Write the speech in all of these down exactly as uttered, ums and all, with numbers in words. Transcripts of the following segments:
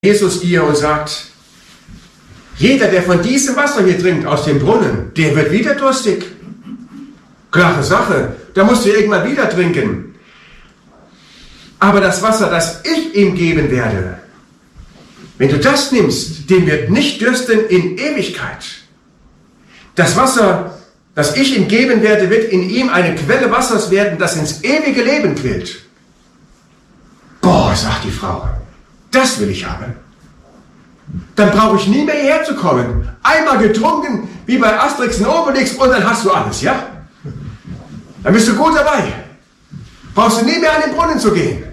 Jesus ihr und sagt, jeder, der von diesem Wasser hier trinkt, aus dem Brunnen, der wird wieder durstig. Klare Sache, da musst du irgendwann wieder trinken. Aber das Wasser, das ich ihm geben werde, wenn du das nimmst, dem wird nicht dürsten in Ewigkeit. Das Wasser, das ich ihm geben werde, wird in ihm eine Quelle Wassers werden, das ins ewige Leben quillt. Boah, sagt die Frau, das will ich haben. Dann brauche ich nie mehr hierher zu kommen. Einmal getrunken, wie bei Asterix und Obelix, und dann hast du alles, ja? Dann bist du gut dabei. Brauchst du nie mehr an den Brunnen zu gehen.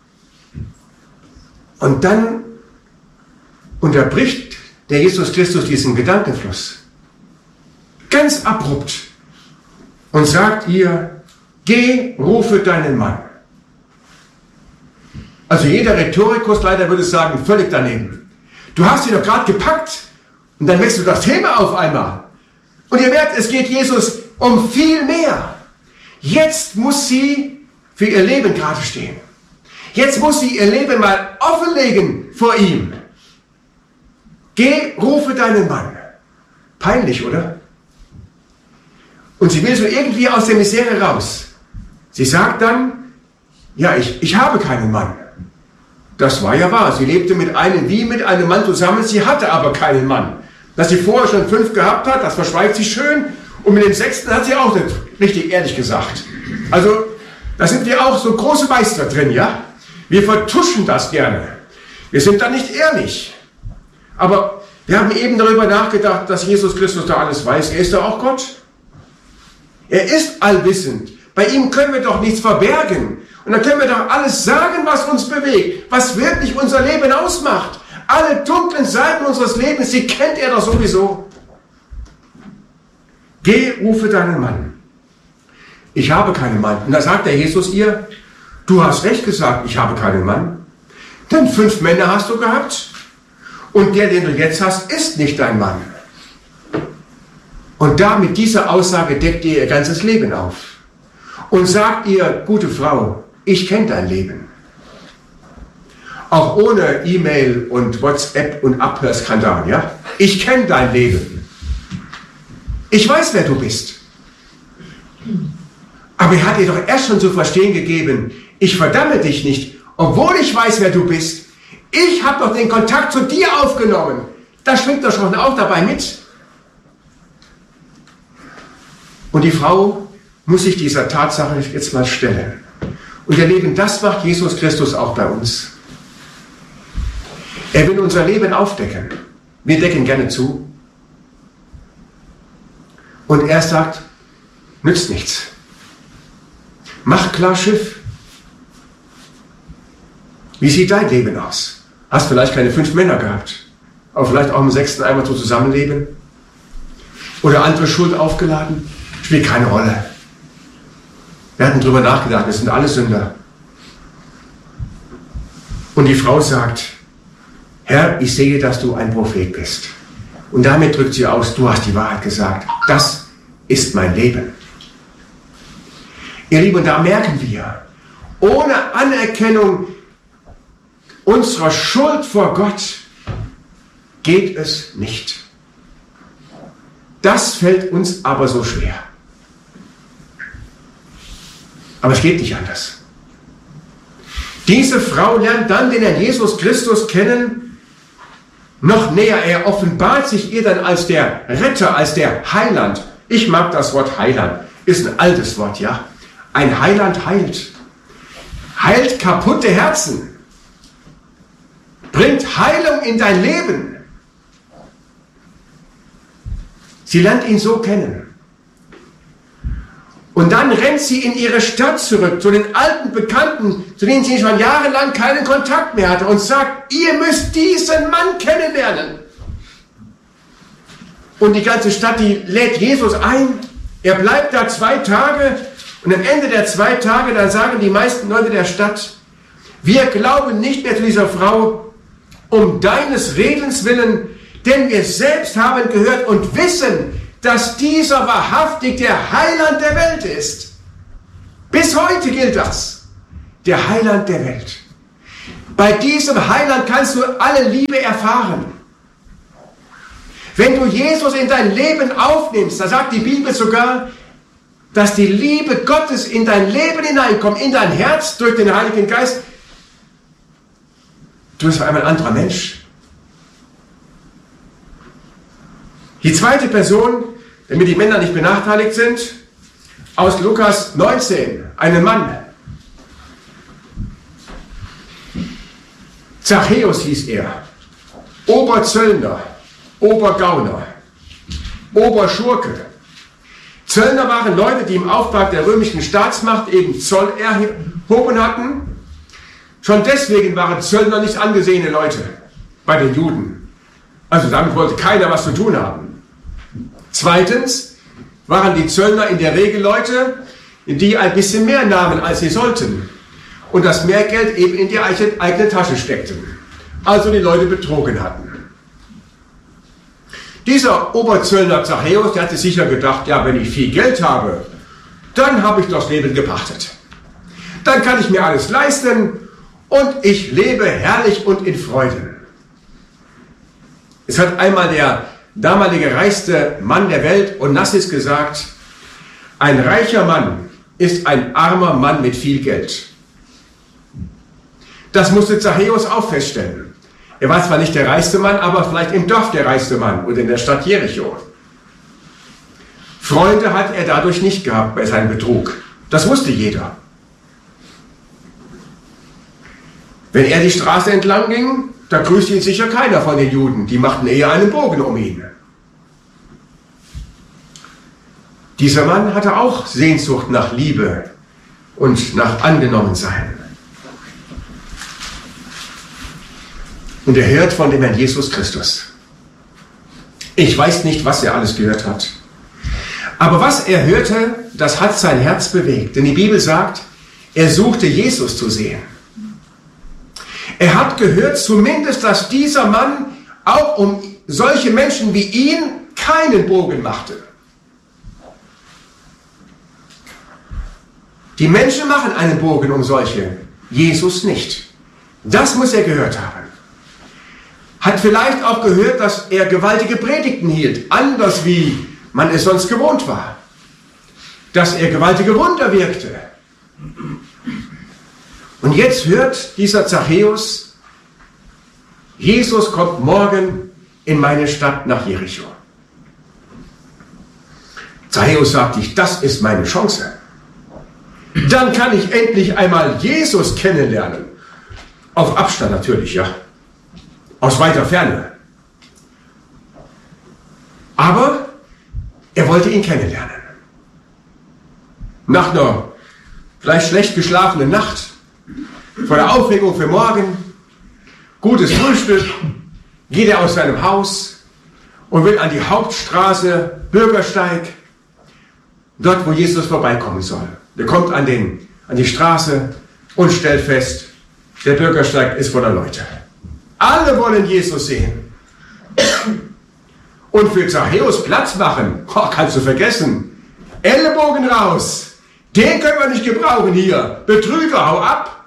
Und dann unterbricht der Jesus Christus diesen Gedankenfluss. Ganz abrupt. Und sagt ihr, geh, rufe deinen Mann. Also jeder Rhetorikkursleiter würde sagen, völlig daneben. Du hast ihn doch gerade gepackt und dann wechselst du das Thema auf einmal. Und ihr merkt, es geht Jesus um viel mehr. Jetzt muss sie für ihr Leben gerade stehen. Jetzt muss sie ihr Leben mal offenlegen vor ihm. Geh, rufe deinen Mann. Peinlich, oder? Und sie will so irgendwie aus der Misere raus. Sie sagt dann, ja, ich, ich habe keinen Mann. Das war ja wahr. Sie lebte mit einem wie mit einem Mann zusammen. Sie hatte aber keinen Mann. Dass sie vorher schon fünf gehabt hat, das verschweigt sie schön. Und mit dem sechsten hat sie auch nicht richtig ehrlich gesagt. Also, da sind wir auch so große Meister drin, ja? Wir vertuschen das gerne. Wir sind da nicht ehrlich. Aber wir haben eben darüber nachgedacht, dass Jesus Christus da alles weiß. Er ist doch auch Gott. Er ist allwissend. Bei ihm können wir doch nichts verbergen. Und dann können wir doch alles sagen, was uns bewegt, was wirklich unser Leben ausmacht. Alle dunklen Seiten unseres Lebens, die kennt er doch sowieso. Geh, rufe deinen Mann. Ich habe keinen Mann. Und da sagt der Jesus ihr, du hast recht gesagt, ich habe keinen Mann. Denn fünf Männer hast du gehabt. Und der, den du jetzt hast, ist nicht dein Mann. Und da mit dieser Aussage deckt ihr ihr ganzes Leben auf. Und sagt ihr, gute Frau, ich kenne dein Leben. Auch ohne E-Mail und WhatsApp und Abhörskandal, ja? Ich kenne dein Leben. Ich weiß, wer du bist. Aber er hat dir doch erst schon zu verstehen gegeben, ich verdamme dich nicht, obwohl ich weiß, wer du bist. Ich habe doch den Kontakt zu dir aufgenommen. Das schwingt doch schon auch dabei mit. Und die Frau muss sich dieser Tatsache jetzt mal stellen. Und ihr Leben, das macht Jesus Christus auch bei uns. Er will unser Leben aufdecken. Wir decken gerne zu. Und er sagt, nützt nichts. Mach klar Schiff. Wie sieht dein Leben aus? Hast vielleicht keine fünf Männer gehabt, aber vielleicht auch im sechsten einmal so zusammenleben? Oder andere Schuld aufgeladen? Spielt keine Rolle. Wir hatten darüber nachgedacht, wir sind alle Sünder. Und die Frau sagt, Herr, ich sehe, dass du ein Prophet bist. Und damit drückt sie aus, du hast die Wahrheit gesagt. Das ist mein Leben. Ihr Lieben, da merken wir, ohne Anerkennung unserer Schuld vor Gott geht es nicht. Das fällt uns aber so schwer. Aber es geht nicht anders. Diese Frau lernt dann den Herrn Jesus Christus kennen, noch näher. Er offenbart sich ihr dann als der Retter, als der Heiland. Ich mag das Wort Heiland. Ist ein altes Wort, ja. Ein Heiland heilt. Heilt kaputte Herzen. Bringt Heilung in dein Leben. Sie lernt ihn so kennen. Und dann rennt sie in ihre Stadt zurück, zu den alten Bekannten, zu denen sie schon jahrelang keinen Kontakt mehr hatte, und sagt, ihr müsst diesen Mann kennenlernen. Und die ganze Stadt, die lädt Jesus ein. Er bleibt da zwei Tage und am Ende der zwei Tage, dann sagen die meisten Leute der Stadt, wir glauben nicht mehr zu dieser Frau um deines Redens willen, denn wir selbst haben gehört und wissen, dass dieser wahrhaftig der Heiland der Welt ist. Bis heute gilt das. Der Heiland der Welt. Bei diesem Heiland kannst du alle Liebe erfahren. Wenn du Jesus in dein Leben aufnimmst, da sagt die Bibel sogar, dass die Liebe Gottes in dein Leben hineinkommt, in dein Herz durch den Heiligen Geist. Du bist auf einmal ein anderer Mensch. Die zweite Person, damit die Männer nicht benachteiligt sind, aus Lukas neunzehn, ein Mann. Zachäus hieß er, Oberzöllner, Obergauner, Oberschurke. Zöllner waren Leute, die im Auftrag der römischen Staatsmacht eben Zoll erhoben hatten. Schon deswegen waren Zöllner nicht angesehene Leute bei den Juden. Also damit wollte keiner was zu tun haben. Zweitens waren die Zöllner in der Regel Leute, die ein bisschen mehr nahmen, als sie sollten. Und das Mehrgeld eben in die eigene Tasche steckten. Also die Leute betrogen hatten. Dieser Oberzöllner Zachäus, der hatte sicher gedacht, ja, wenn ich viel Geld habe, dann habe ich das Leben gepachtet. Dann kann ich mir alles leisten und ich lebe herrlich und in Freuden. Es hat einmal der damalige reichste Mann der Welt, Onassis, gesagt, ein reicher Mann ist ein armer Mann mit viel Geld. Das musste Zachäus auch feststellen. Er war zwar nicht der reichste Mann, aber vielleicht im Dorf der reichste Mann und in der Stadt Jericho. Freunde hat er dadurch nicht gehabt bei seinem Betrug. Das wusste jeder. Wenn er die Straße entlang ging, da grüßte ihn sicher keiner von den Juden. Die machten eher einen Bogen um ihn. Dieser Mann hatte auch Sehnsucht nach Liebe und nach Angenommensein. Und er hört von dem Herrn Jesus Christus. Ich weiß nicht, was er alles gehört hat. Aber was er hörte, das hat sein Herz bewegt. Denn die Bibel sagt, er suchte Jesus zu sehen. Er hat gehört zumindest, dass dieser Mann auch um solche Menschen wie ihn keinen Bogen machte. Die Menschen machen einen Bogen um solche, Jesus nicht. Das muss er gehört haben. Hat vielleicht auch gehört, dass er gewaltige Predigten hielt, anders wie man es sonst gewohnt war. Dass er gewaltige Wunder wirkte. Und jetzt hört dieser Zachäus, Jesus kommt morgen in meine Stadt nach Jericho. Zachäus sagt sich, das ist meine Chance. Dann kann ich endlich einmal Jesus kennenlernen. Auf Abstand natürlich, ja. Aus weiter Ferne. Aber er wollte ihn kennenlernen. Nach einer vielleicht schlecht geschlafenen Nacht, vor der Aufregung für morgen, gutes Frühstück, geht er aus seinem Haus und will an die Hauptstraße, Bürgersteig, dort, wo Jesus vorbeikommen soll. Er kommt an, den, an die Straße und stellt fest, der Bürgersteig ist voller Leute. Alle wollen Jesus sehen. Und für Zachäus Platz machen, oh, kannst du vergessen. Ellenbogen raus. Den können wir nicht gebrauchen hier. Betrüger, hau ab.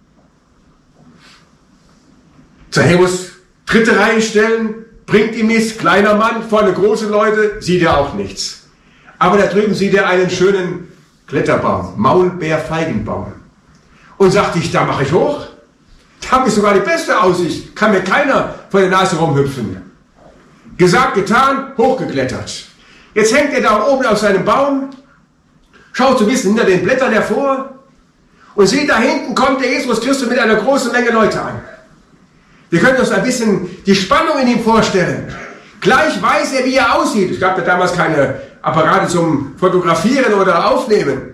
Zachäus dritte Reihe stellen, bringt ihm nichts. Kleiner Mann, vorne große Leute, sieht er auch nichts. Aber da drüben sieht er einen schönen Kletterbaum, Maulbeerfeigenbaum. Und sagt sich, da mache ich hoch. Da habe ich sogar die beste Aussicht. Kann mir keiner vor der Nase rumhüpfen. Gesagt, getan, hochgeklettert. Jetzt hängt er da oben auf seinem Baum, schaut so ein bisschen hinter den Blättern hervor und sieht, da hinten kommt der Jesus Christus mit einer großen Menge Leute an. Wir können uns ein bisschen die Spannung in ihm vorstellen. Gleich weiß er, wie er aussieht. Es gab ja damals keine Apparate zum Fotografieren oder Aufnehmen.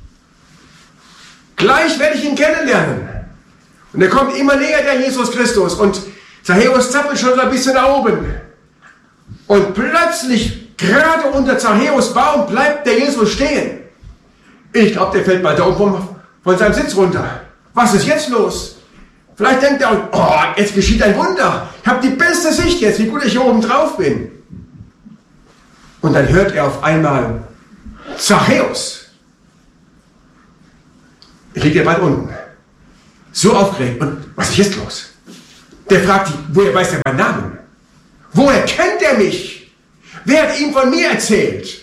Gleich werde ich ihn kennenlernen. Und er kommt immer näher, der Jesus Christus. Und Zachäus zappelt schon so ein bisschen nach oben. Und plötzlich, gerade unter Zachäus Baum, bleibt der Jesus stehen. Ich glaube, der fällt mal da oben von seinem Sitz runter. Was ist jetzt los? Vielleicht denkt er, oh, jetzt geschieht ein Wunder. Ich habe die beste Sicht jetzt, wie gut ich hier oben drauf bin. Und dann hört er auf einmal, Zachäus. Ich liege ja bald unten. so aufgeregt. Und was ist jetzt los? Der fragt ihn, woher weiß er meinen Namen? Woher kennt er mich? Wer hat ihm von mir erzählt?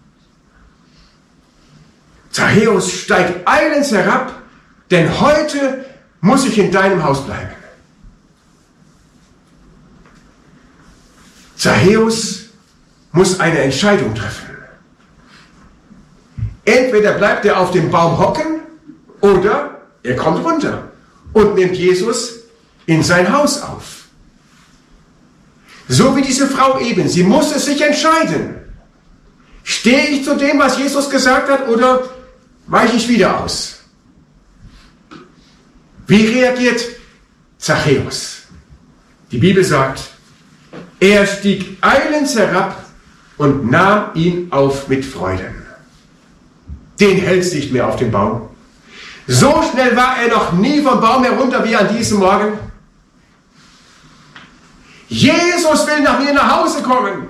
Zachäus, steig eilends herab, denn heute muss ich in deinem Haus bleiben. Zachäus muss eine Entscheidung treffen. Entweder bleibt er auf dem Baum hocken oder er kommt runter und nimmt Jesus in sein Haus auf. So wie diese Frau eben, sie muss es sich entscheiden. Stehe ich zu dem, was Jesus gesagt hat, oder weiche ich wieder aus? Wie reagiert Zachäus? Die Bibel sagt, er stieg eilends herab und nahm ihn auf mit Freuden. Den hält's nicht mehr auf dem Baum. So schnell war er noch nie vom Baum herunter wie an diesem Morgen. Jesus will nach mir nach Hause kommen.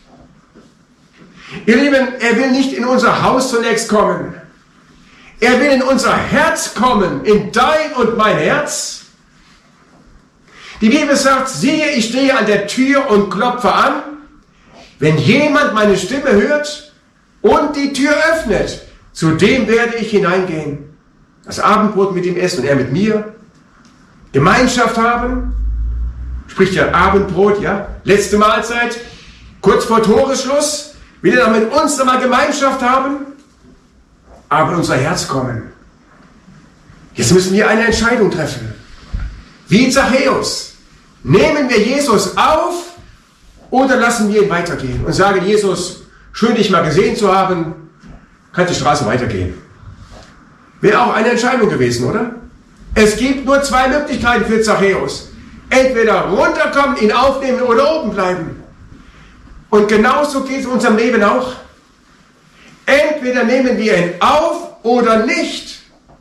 Ihr Lieben, er will nicht in unser Haus zunächst kommen. Er will in unser Herz kommen, in dein und mein Herz. Die Bibel sagt, siehe, ich stehe an der Tür und klopfe an. Wenn jemand meine Stimme hört und die Tür öffnet, zu dem werde ich hineingehen, das Abendbrot mit ihm essen und er mit mir, Gemeinschaft haben, spricht ja Abendbrot, ja, letzte Mahlzeit, kurz vor Toresschluss, will er dann mit uns nochmal Gemeinschaft haben, aber in unser Herz kommen. Jetzt müssen wir eine Entscheidung treffen. Wie Zachäus, nehmen wir Jesus auf oder lassen wir ihn weitergehen und sagen, Jesus, schön dich mal gesehen zu haben, kannst die Straße weitergehen. Wäre auch eine Entscheidung gewesen, oder? Es gibt nur zwei Möglichkeiten für Zachäus. Entweder runterkommen, ihn aufnehmen oder oben bleiben. Und genauso geht es in unserem Leben auch. Entweder nehmen wir ihn auf oder nicht.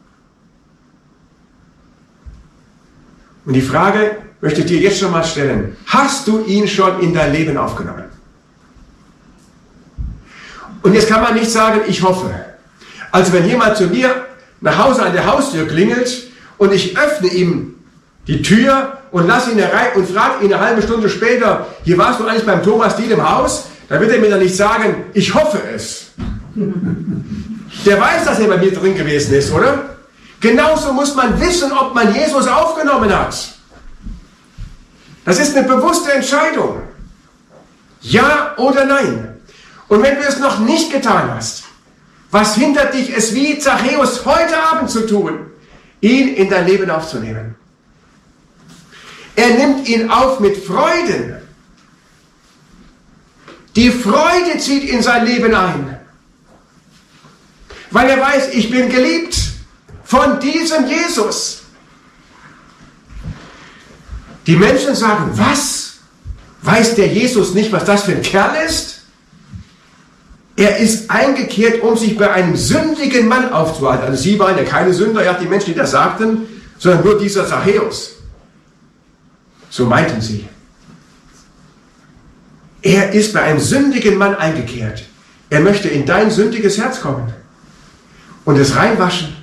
Und die Frage möchte ich dir jetzt schon mal stellen. Hast du ihn schon in dein Leben aufgenommen? Und jetzt kann man nicht sagen, ich hoffe. Also wenn jemand zu mir nach Hause an der Haustür klingelt und ich öffne ihm die Tür und lasse ihn herein und frage ihn eine halbe Stunde später, hier warst du eigentlich beim Thomas Diel im Haus, dann wird er mir dann nicht sagen, ich hoffe es. Der weiß, dass er bei mir drin gewesen ist, oder? Genauso muss man wissen, ob man Jesus aufgenommen hat. Das ist eine bewusste Entscheidung. Ja oder nein. Und wenn du es noch nicht getan hast, was hindert dich, es wie Zachäus heute Abend zu tun, ihn in dein Leben aufzunehmen? Er nimmt ihn auf mit Freuden. Die Freude zieht in sein Leben ein. Weil er weiß, ich bin geliebt von diesem Jesus. Die Menschen sagen, was? Weiß der Jesus nicht, was das für ein Kerl ist? Er ist eingekehrt, um sich bei einem sündigen Mann aufzuhalten. Also sie waren ja keine Sünder, ja, die Menschen, die das sagten, sondern nur dieser Zachäus. So meinten sie. Er ist bei einem sündigen Mann eingekehrt. Er möchte in dein sündiges Herz kommen und es reinwaschen.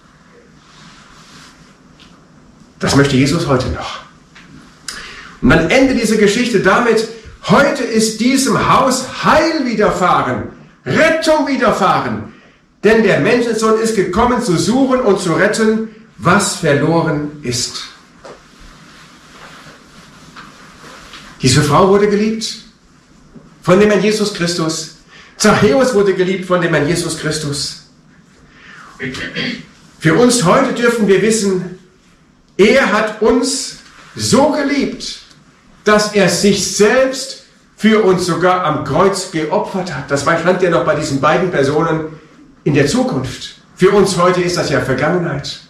Das möchte Jesus heute noch. Und dann endet diese Geschichte damit, heute ist diesem Haus Heil widerfahren, Rettung widerfahren, denn der Menschensohn ist gekommen, zu suchen und zu retten, was verloren ist. Diese Frau wurde geliebt von dem Herrn Jesus Christus. Zachäus wurde geliebt von dem Herrn Jesus Christus. Für uns heute dürfen wir wissen, er hat uns so geliebt, dass er sich selbst für uns sogar am Kreuz geopfert hat. Das stand ja noch bei diesen beiden Personen in der Zukunft. Für uns heute ist das ja Vergangenheit.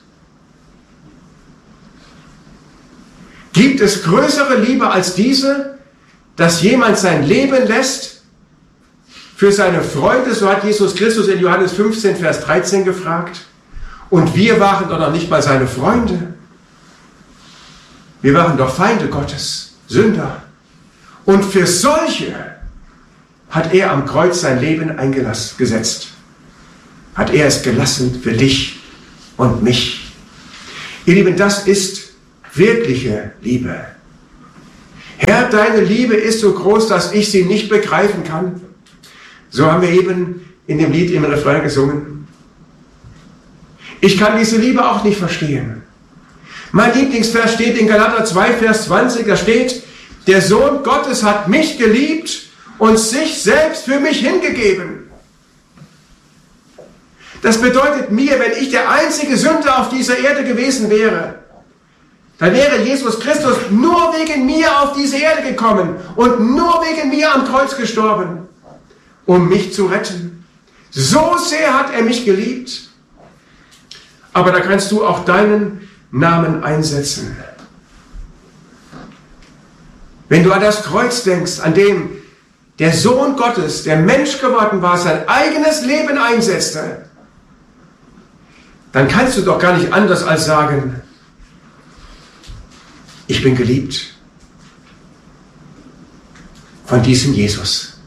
Gibt es größere Liebe als diese, dass jemand sein Leben lässt für seine Freunde? So hat Jesus Christus in Johannes fünfzehn, Vers dreizehn gefragt. Und wir waren doch noch nicht mal seine Freunde. Wir waren doch Feinde Gottes, Sünder. Und für solche hat er am Kreuz sein Leben eingesetzt. Hat er es gelassen für dich und mich. Ihr Lieben, das ist wirkliche Liebe. Herr, deine Liebe ist so groß, dass ich sie nicht begreifen kann. So haben wir eben in dem Lied im Refrain gesungen. Ich kann diese Liebe auch nicht verstehen. Mein Lieblingsvers steht in Galater zwei, Vers zwanzig, da steht, der Sohn Gottes hat mich geliebt und sich selbst für mich hingegeben. Das bedeutet mir, wenn ich der einzige Sünder auf dieser Erde gewesen wäre, dann wäre Jesus Christus nur wegen mir auf diese Erde gekommen und nur wegen mir am Kreuz gestorben, um mich zu retten. So sehr hat er mich geliebt. Aber da kannst du auch deinen Namen einsetzen. Wenn du an das Kreuz denkst, an dem der Sohn Gottes, der Mensch geworden war, sein eigenes Leben einsetzte, dann kannst du doch gar nicht anders als sagen, ich bin geliebt von diesem Jesus.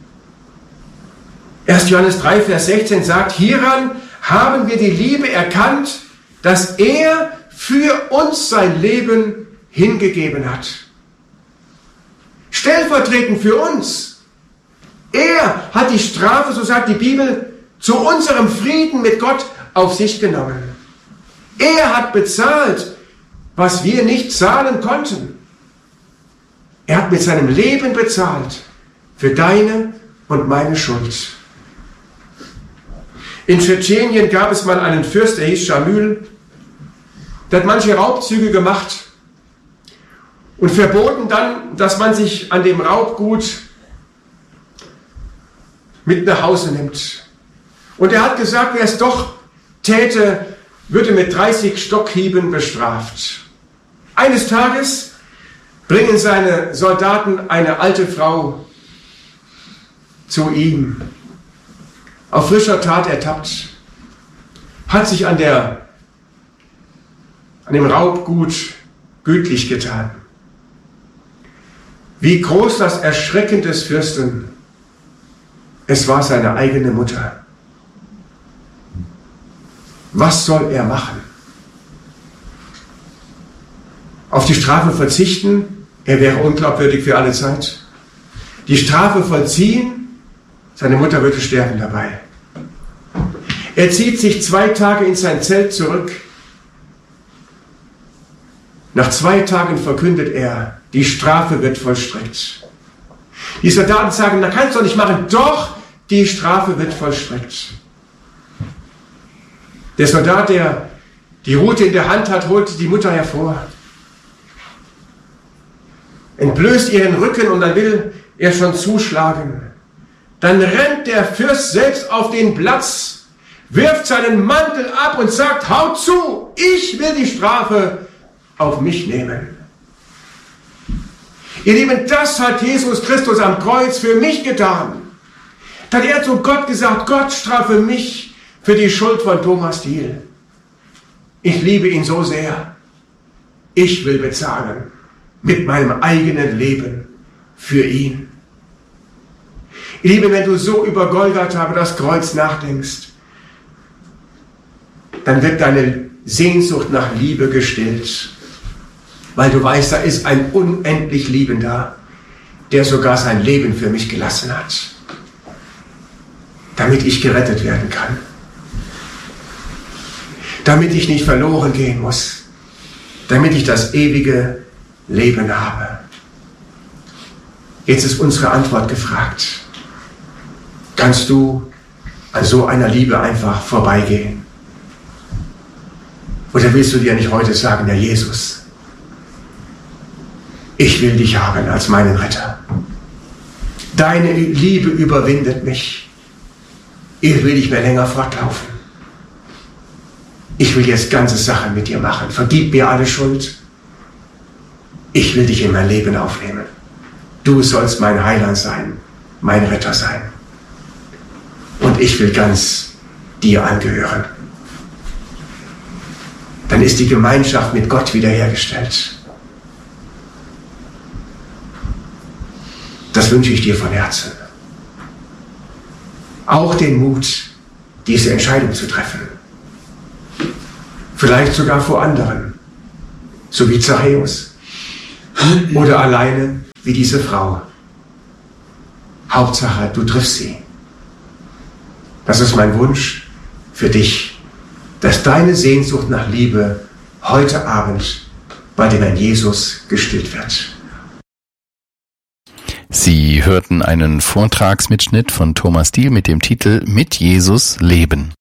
erster Johannes drei, Vers sechzehn sagt, hieran haben wir die Liebe erkannt, dass er für uns sein Leben hingegeben hat. Stellvertretend für uns. Er hat die Strafe, so sagt die Bibel, zu unserem Frieden mit Gott auf sich genommen. Er hat bezahlt, was wir nicht zahlen konnten. Er hat mit seinem Leben bezahlt für deine und meine Schuld. In Tschetschenien gab es mal einen Fürst, der hieß Schamyl. Der hat manche Raubzüge gemacht und verboten dann, dass man sich an dem Raubgut mit nach Hause nimmt. Und er hat gesagt, wer es doch täte, würde mit dreißig Stockhieben bestraft. Eines Tages bringen seine Soldaten eine alte Frau zu ihm, auf frischer Tat ertappt, hat sich an, der, an dem Raubgut gütlich getan. Wie groß das Erschrecken des Fürsten. Es war seine eigene Mutter. Was soll er machen? Auf die Strafe verzichten? Er wäre unglaubwürdig für alle Zeit. Die Strafe vollziehen? Seine Mutter würde sterben dabei. Er zieht sich zwei Tage in sein Zelt zurück. Nach zwei Tagen verkündet er, die Strafe wird vollstreckt. Die Soldaten sagen, na kannst du doch nicht machen. Doch, die Strafe wird vollstreckt. Der Soldat, der die Rute in der Hand hat, holt die Mutter hervor, entblößt ihren Rücken und dann will er schon zuschlagen. Dann rennt der Fürst selbst auf den Platz, wirft seinen Mantel ab und sagt, haut zu, ich will die Strafe auf mich nehmen. Ihr Lieben, das hat Jesus Christus am Kreuz für mich getan. Da hat er zu Gott gesagt, Gott strafe mich für die Schuld von Thomas Thiel. Ich liebe ihn so sehr. Ich will bezahlen mit meinem eigenen Leben für ihn. Ihr Lieben, wenn du so über Golgatha, über das Kreuz nachdenkst, dann wird deine Sehnsucht nach Liebe gestillt. Weil du weißt, da ist ein unendlich Liebender, der sogar sein Leben für mich gelassen hat, damit ich gerettet werden kann. Damit ich nicht verloren gehen muss, damit ich das ewige Leben habe. Jetzt ist unsere Antwort gefragt. Kannst du an so einer Liebe einfach vorbeigehen? Oder willst du dir nicht heute sagen, Herr Jesus, ich will dich haben als meinen Retter. Deine Liebe überwindet mich. Ich will nicht mehr länger fortlaufen. Ich will jetzt ganze Sachen mit dir machen. Vergib mir alle Schuld. Ich will dich in mein Leben aufnehmen. Du sollst mein Heiland sein, mein Retter sein. Und ich will ganz dir angehören. Dann ist die Gemeinschaft mit Gott wiederhergestellt. Das wünsche ich dir von Herzen. Auch den Mut, diese Entscheidung zu treffen. Vielleicht sogar vor anderen, so wie Zachäus. Oder alleine wie diese Frau. Hauptsache, du triffst sie. Das ist mein Wunsch für dich, dass deine Sehnsucht nach Liebe heute Abend bei dem Herrn Jesus gestillt wird. Sie hörten einen Vortragsmitschnitt von Thomas Diehl mit dem Titel Mit Jesus leben.